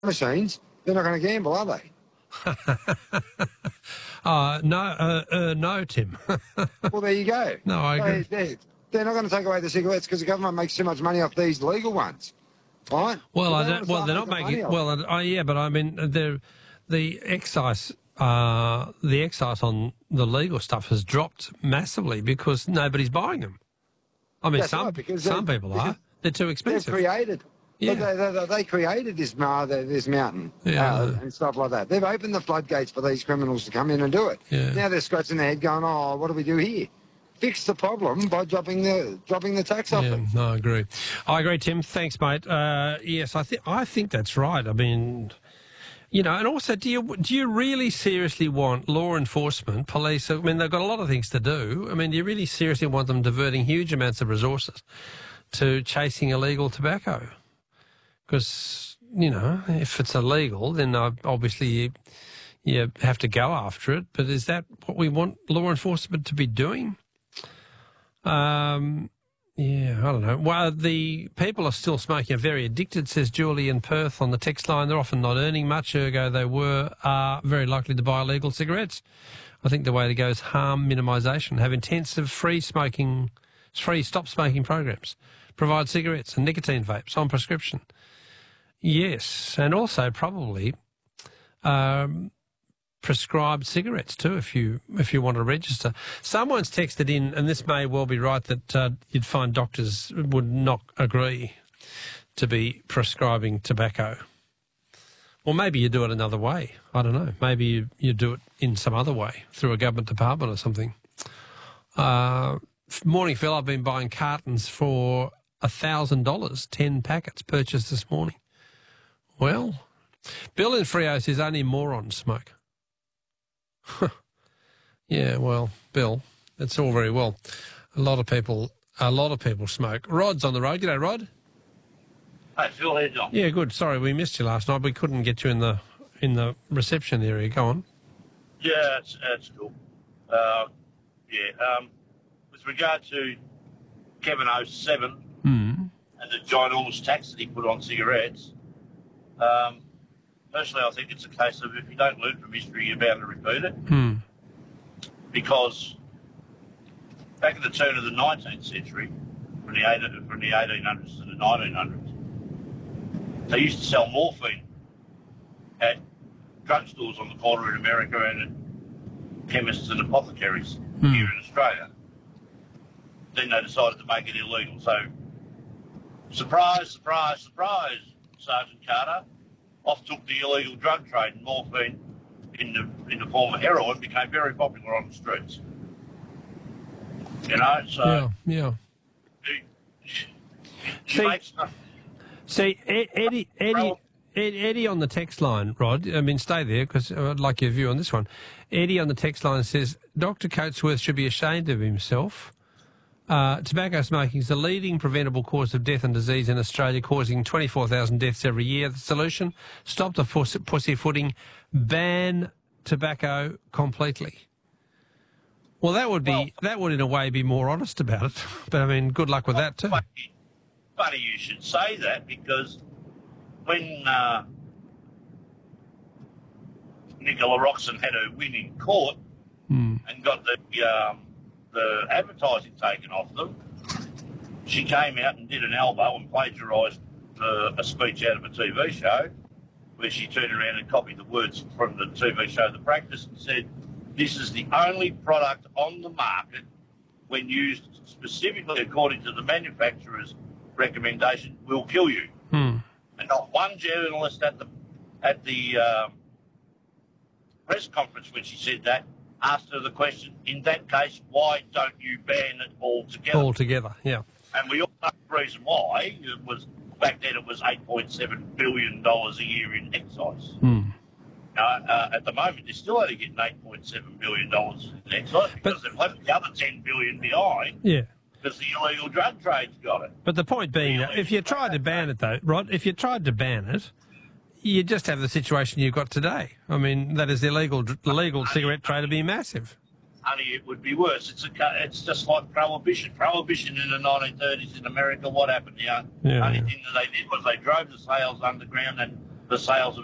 machines, they're not going to gamble, are they? No, Tim. Well, there you go. No, I agree. They're not going to take away the cigarettes because the government makes too much money off these legal ones, right? Well, they're not making. Well, yeah, but I mean, the excise on the legal stuff has dropped massively because nobody's buying them. I mean, some people are. They're too expensive. They're created. Yeah. They created this mountain and stuff like that. They've opened the floodgates for these criminals to come in and do it. Yeah. Now they're scratching their head going, oh, what do we do here? Fix the problem by dropping the tax off them. No, I agree, Tim. Thanks, mate. Yes, I think that's right. I mean, you know, and also, do you really seriously want law enforcement, police? I mean, they've got a lot of things to do. I mean, do you really seriously want them diverting huge amounts of resources to chasing illegal tobacco? Because, you know, if it's illegal, then obviously you have to go after it. But is that what we want law enforcement to be doing? Yeah, I don't know. Well, the people are still smoking, are very addicted, says Julie in Perth on the text line. They're often not earning much, ergo they are very likely to buy illegal cigarettes. I think the way to go is harm minimisation. Have intensive free stop smoking programs. Provide cigarettes and nicotine vapes on prescription. Yes, and also probably prescribed cigarettes too, if you want to register. Someone's texted in, and this may well be right, that you'd find doctors would not agree to be prescribing tobacco. Or maybe you do it another way. I don't know. Maybe you do it in some other way, through a government department or something. Morning, Phil. I've been buying cartons for $1,000, 10 packets purchased this morning. Well, Bill in Freo says only morons smoke. Yeah, well, Bill, that's all very well. A lot of people smoke. Rod's on the road. G'day, Rod. Hey, Phil, how you doing? Yeah, good. Sorry, we missed you last night. We couldn't get you in the reception area. Go on. Yeah, that's cool. With regard to Kevin 07 and the ginormous tax that he put on cigarettes, personally, I think it's a case of if you don't learn from history, you're bound to repeat it. Because back at the turn of the 19th century, from the 1800s to the 1900s, they used to sell morphine at drugstores on the corner in America and at chemists and apothecaries here in Australia. Then they decided to make it illegal. So, surprise, surprise, surprise, Sergeant Carter. Off took the illegal drug trade, and morphine in the form of heroin became very popular on the streets. You know, so yeah. See, Eddie on the text line, Rod. I mean, stay there because I'd like your view on this one. Eddie on the text line says Dr. Coatsworth should be ashamed of himself. Tobacco smoking is the leading preventable cause of death and disease in Australia, causing 24,000 deaths every year. The solution: stop the pussyfooting, ban tobacco completely. Well, that would in a way be more honest about it. But I mean, good luck with that too. Funny you should say that, because when Nicola Roxon had her win in court and got the advertising taken off them, she came out and did an elbow and plagiarised a speech out of a TV show where she turned around and copied the words from the TV show The Practice and said, "This is the only product on the market when used specifically according to the manufacturer's recommendation will kill you." And not one journalist at the press conference when she said that asked her the question, in that case, why don't you ban it altogether? Altogether, yeah. And we all know the reason why. It was, back then it was $8.7 billion a year in excise. At the moment, they're still only getting $8.7 billion in excise because they've left the other $10 billion behind. Yeah. Because the illegal drug trade's got it. But the point being, if you tried to ban it, though, Rod, if you tried to ban it, you just have the situation you've got today. I mean, that is the illegal cigarette trade to be massive. Only it would be worse. It's just like prohibition. Prohibition in the 1930s in America, what happened? The only thing that they did was they drove the sales underground and the sales of